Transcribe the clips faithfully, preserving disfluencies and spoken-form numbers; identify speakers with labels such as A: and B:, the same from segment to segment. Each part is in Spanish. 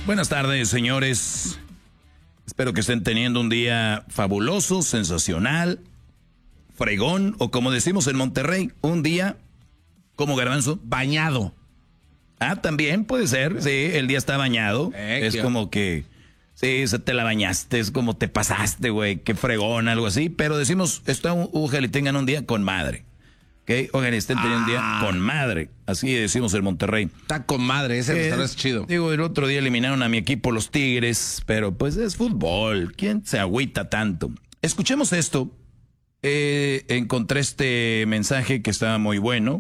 A: Buenas tardes, señores. Espero que estén teniendo un día fabuloso, sensacional, fregón, o como decimos en Monterrey, un día, ¿cómo, Garbanzo?
B: Bañado.
A: Ah, también puede ser, sí, el día está bañado. Eh, es como que, sí, se te la bañaste, es como te pasaste, güey, qué fregón, algo así. Pero decimos, está, ojalá y tengan un día con madre. ¿Ok? Oigan, estén teniendo un día con madre. Así decimos en Monterrey.
B: Está con madre, ese
A: eh,
B: restaurante es chido.
A: Digo, el otro día eliminaron a mi equipo los Tigres, pero pues es fútbol. ¿Quién se agüita tanto? Escuchemos esto. Eh, encontré este mensaje que estaba muy bueno.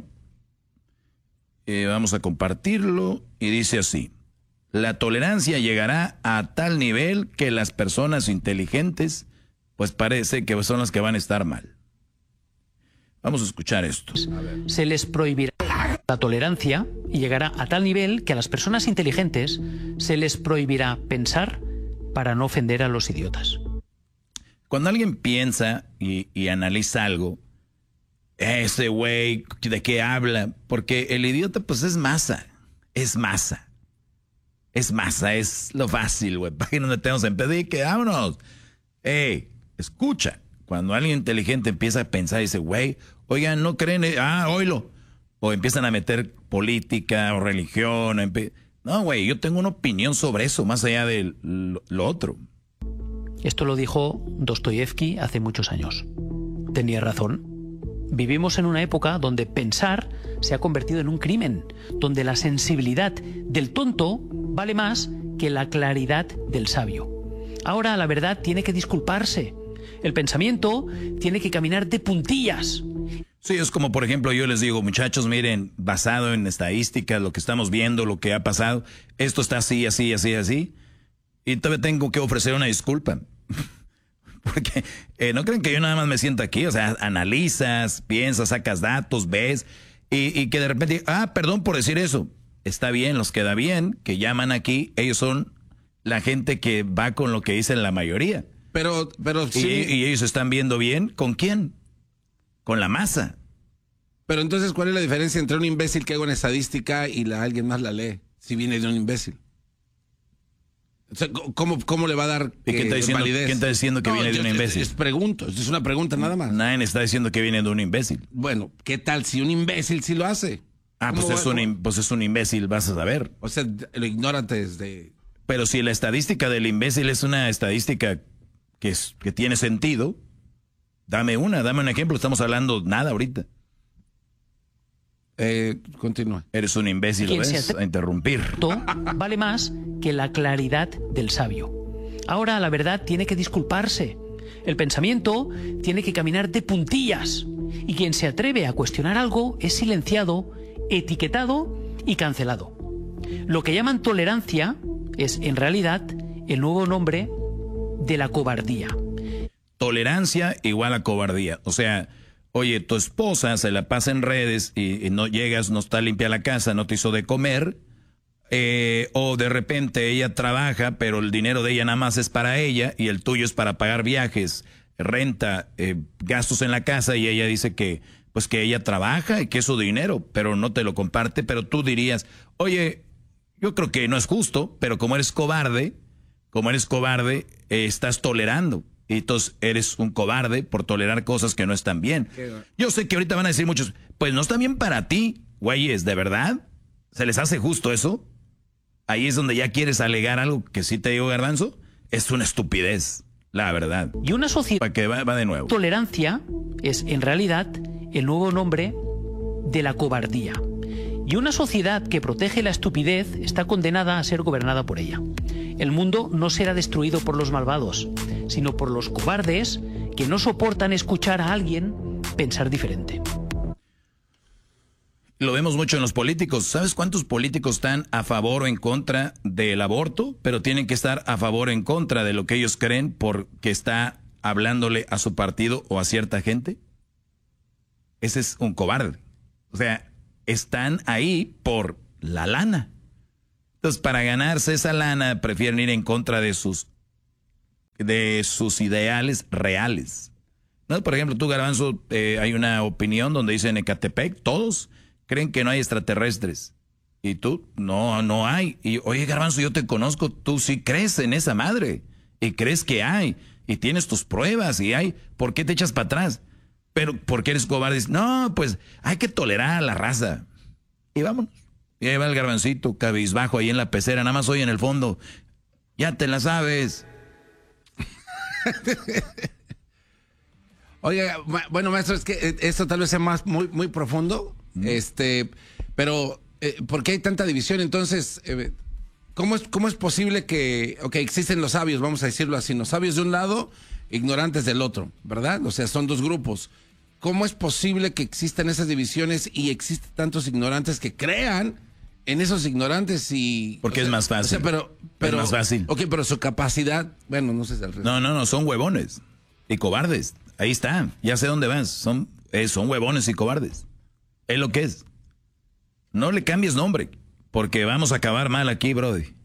A: Eh, vamos a compartirlo y dice así. La tolerancia llegará a tal nivel que las personas inteligentes, pues parece que son las que van a estar mal. Vamos a escuchar esto.
C: Se les prohibirá la tolerancia y llegará a tal nivel que a las personas inteligentes se les prohibirá pensar para no ofender a los idiotas.
A: Cuando alguien piensa y, y analiza algo, ese güey, ¿de qué habla? Porque el idiota pues es masa, es masa. Es masa, es lo fácil, güey. ¿Para qué nos metemos en pedique? ¡Vámonos! ¡Ey! Escucha. Cuando alguien inteligente empieza a pensar y dice, güey, oigan, ¿no creen? Ah, oílo. O empiezan a meter política o religión. O no, güey, yo tengo una opinión sobre eso, más allá de lo, lo otro.
C: Esto lo dijo Dostoyevsky hace muchos años. Tenía razón. Vivimos en una época donde pensar se ha convertido en un crimen, donde la sensibilidad del tonto vale más que la claridad del sabio. Ahora la verdad tiene que disculparse. El pensamiento tiene que caminar de puntillas.
A: Sí, es como, por ejemplo, yo les digo, muchachos, miren, basado en estadísticas, lo que estamos viendo, lo que ha pasado, esto está así, así, así, así, y todavía tengo que ofrecer una disculpa. Porque eh, no creen que yo nada más me siento aquí, o sea, analizas, piensas, sacas datos, ves, y, y que de repente, ah, perdón por decir eso. Está bien, los queda bien, que llaman aquí, ellos son la gente que va con lo que dicen la mayoría.
B: Pero, pero sí.
A: Y, y ellos están viendo bien, ¿con quién? Con la masa.
B: Pero entonces, ¿cuál es la diferencia entre un imbécil que haga una estadística y la, alguien más la lee? Si viene de un imbécil. O sea, ¿cómo, cómo le va a dar
A: ¿Y quién está diciendo,
B: validez?
A: ¿quién está diciendo que
B: no,
A: viene de un imbécil?
B: Es, es pregunto, es una pregunta nada más.
A: Nadie está diciendo que viene de un imbécil.
B: Bueno, ¿qué tal si un imbécil sí lo hace?
A: Ah, pues es, un, pues es un imbécil, vas a saber.
B: O sea, lo ignórate desde...
A: Pero si la estadística del imbécil es una estadística que, es, que tiene sentido, dame una, dame un ejemplo. Estamos hablando nada ahorita.
B: Eh, continúa.
A: Eres un imbécil, ¿lo ves? A interrumpir.
C: Vale más que la claridad del sabio. Ahora la verdad tiene que disculparse. El pensamiento tiene que caminar de puntillas. Y quien se atreve a cuestionar algo es silenciado, etiquetado y cancelado. Lo que llaman tolerancia es, en realidad, el nuevo nombre de la cobardía.
A: Tolerancia igual a cobardía. O sea, oye, tu esposa se la pasa en redes y, y no llegas, no está limpia la casa, no te hizo de comer, eh, o de repente ella trabaja, pero el dinero de ella nada más es para ella y el tuyo es para pagar viajes, renta, eh, gastos en la casa, y ella dice que pues que ella trabaja y que es su dinero, pero no te lo comparte. Pero tú dirías, oye, yo creo que no es justo, pero como eres cobarde, como eres cobarde, eh, estás tolerando. Y entonces eres un cobarde por tolerar cosas que no están bien. Yo sé que ahorita van a decir muchos, pues no está bien para ti, güeyes, ¿de verdad? ¿Se les hace justo eso? Ahí es donde ya quieres alegar algo que sí te digo, Garbanzo, es una estupidez, la verdad.
C: Y una sociedad...
A: Para que va, va de nuevo.
C: Tolerancia es, en realidad, el nuevo nombre de la cobardía. Y una sociedad que protege la estupidez está condenada a ser gobernada por ella. El mundo no será destruido por los malvados, sino por los cobardes que no soportan escuchar a alguien pensar diferente.
A: Lo vemos mucho en los políticos. ¿Sabes cuántos políticos están a favor o en contra del aborto? Pero tienen que estar a favor o en contra de lo que ellos creen porque está hablándole a su partido o a cierta gente. Ese es un cobarde. O sea, están ahí por la lana. Entonces, para ganarse esa lana, prefieren ir en contra de sus, de sus ideales reales. ¿No? Por ejemplo, tú, Garbanzo, eh, hay una opinión donde dicen en Ecatepec, todos creen que no hay extraterrestres. Y tú, no, no hay. Y oye, Garbanzo, yo te conozco, tú sí crees en esa madre. Y crees que hay. Y tienes tus pruebas y hay. ¿Por qué te echas para atrás? Pero, ¿por qué eres cobarde? No, pues hay que tolerar a la raza. Y vámonos. Y ahí va el Garbancito, cabizbajo ahí en la pecera, nada más hoy en el fondo. Ya te la sabes.
B: Oiga, bueno, maestro, es que esto tal vez sea más muy, muy profundo. Mm. Este, pero, eh, ¿por qué hay tanta división? Entonces, eh, ¿cómo es, cómo es posible que, ok, existen los sabios, vamos a decirlo así, los sabios de un lado, ignorantes del otro, ¿verdad? O sea, son dos grupos. ¿Cómo es posible que existan esas divisiones y existen tantos ignorantes que crean en esos ignorantes y...
A: Porque es
B: sea,
A: más fácil.
B: O sea, pero, pero,
A: es más fácil.
B: Ok, pero su capacidad, bueno, no sé si al revés.
A: No, no, no, son huevones y cobardes. Ahí está, ya sé dónde vas. Son, eh, son huevones y cobardes. Es lo que es. No le cambies nombre, porque vamos a acabar mal aquí, brody.